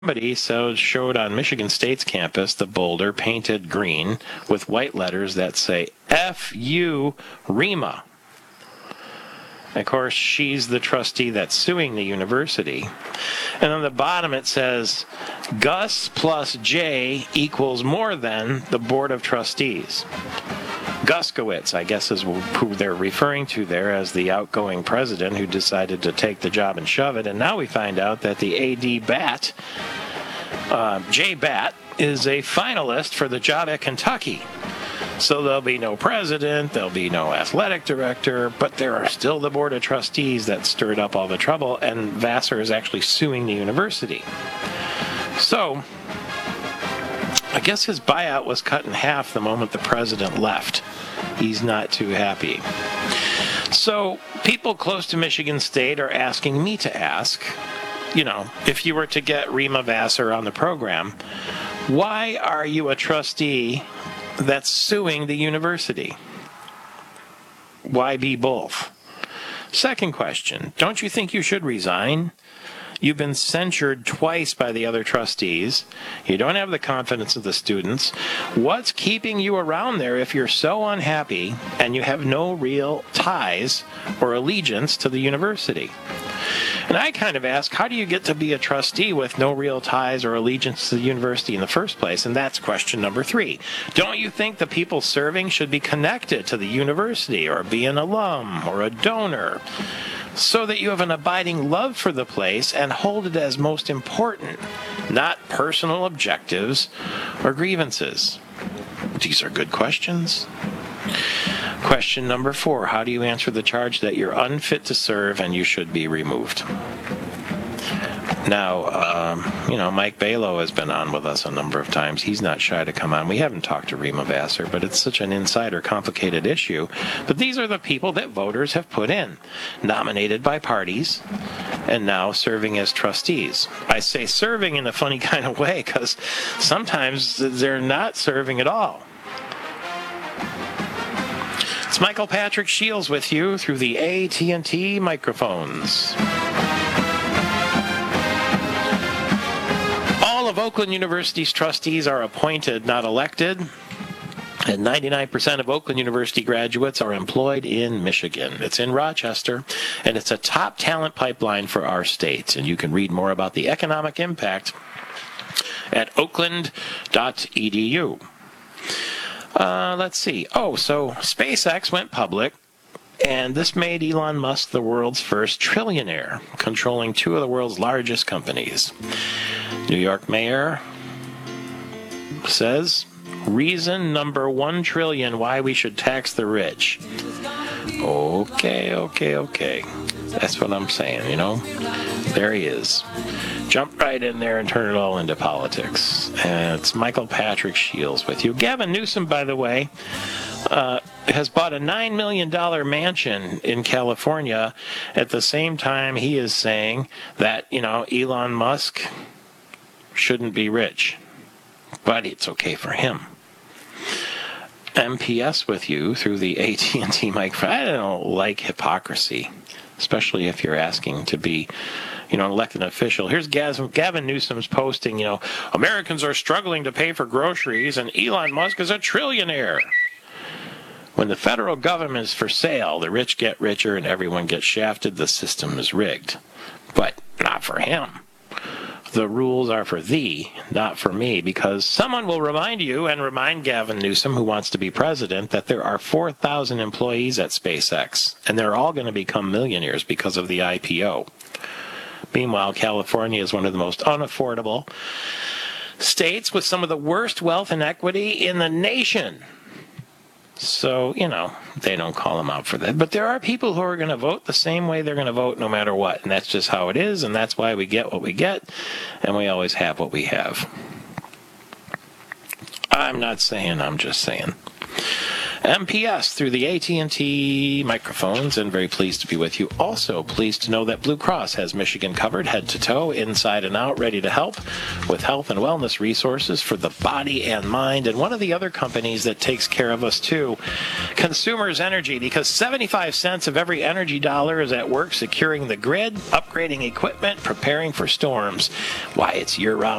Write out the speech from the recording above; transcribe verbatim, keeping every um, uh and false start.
Somebody so showed on Michigan State's campus the boulder painted green with white letters that say F U Rima. Of course, she's the trustee that's suing the university. And on the bottom it says Gus plus J equals more than the Board of Trustees. Guskowitz, I guess, is who they're referring to there as the outgoing president who decided to take the job and shove it. And now we find out that the A D Bat, uh, Jay Bat, is a finalist for the job at Kentucky. So there'll be no president, there'll be no athletic director, but there are still the Board of Trustees that stirred up all the trouble, and Vassar is actually suing the university. So I guess his buyout was cut in half the moment the president left. He's not too happy. So people close to Michigan State are asking me to ask, you know, if you were to get Rima Vassar on the program, why are you a trustee that's suing the university? Why be both? Second question, don't you think you should resign? You've been censured twice by the other trustees. You don't have the confidence of the students. What's keeping you around there if you're so unhappy and you have no real ties or allegiance to the university? And I kind of ask, how do you get to be a trustee with no real ties or allegiance to the university in the first place? And that's question number three. Don't you think the people serving should be connected to the university or be an alum or a donor, so that you have an abiding love for the place and hold it as most important, not personal objectives or grievances? These are good questions. Question number four, how do you answer the charge that you're unfit to serve and you should be removed? Now, um, you know, Mike Balo has been on with us a number of times. He's not shy to come on. We haven't talked to Rima Vassar, but it's such an insider, complicated issue. But these are the people that voters have put in, nominated by parties, and now serving as trustees. I say serving in a funny kind of way because sometimes they're not serving at all. It's Michael Patrick Shields with you through the A T and T microphones. All of Oakland University's trustees are appointed, not elected, and ninety-nine percent of Oakland University graduates are employed in Michigan. It's in Rochester, and it's a top talent pipeline for our state. And you can read more about the economic impact at oakland dot e d u. Uh, let's see. Oh, so SpaceX went public, and this made Elon Musk the world's first trillionaire, controlling two of the world's largest companies. New York mayor says, reason number one trillion why we should tax the rich. Okay, okay, okay. That's what I'm saying, you know. There he is. Jump right in there and turn it all into politics. And it's Michael Patrick Shields with you. Gavin Newsom, by the way, uh, has bought a nine million dollars mansion in California. At the same time, he is saying that, you know, Elon Musk shouldn't be rich. But it's okay for him. M P S with you through the A T and T microphone. I don't like hypocrisy, especially if you're asking to be, you know, an elected official. Here's Gavin Newsom's posting, you know, Americans are struggling to pay for groceries and Elon Musk is a trillionaire. When the federal government is for sale, the rich get richer and everyone gets shafted. The system is rigged. But not for him. The rules are for thee, not for me, because someone will remind you and remind Gavin Newsom, who wants to be president, that there are four thousand employees at SpaceX, and they're all going to become millionaires because of the I P O. Meanwhile, California is one of the most unaffordable states with some of the worst wealth inequity in the nation. So, you know, they don't call them out for that. But there are people who are going to vote the same way they're going to vote no matter what. And that's just how it is. And that's why we get what we get. And we always have what we have. I'm not saying, I'm just saying. M P S through the A T and T microphones, and very pleased to be with you. Also pleased to know that Blue Cross has Michigan covered head to toe, inside and out, ready to help with health and wellness resources for the body and mind. And one of the other companies that takes care of us too, Consumers Energy, because seventy-five cents of every energy dollar is at work securing the grid, upgrading equipment, preparing for storms. Why, it's year-round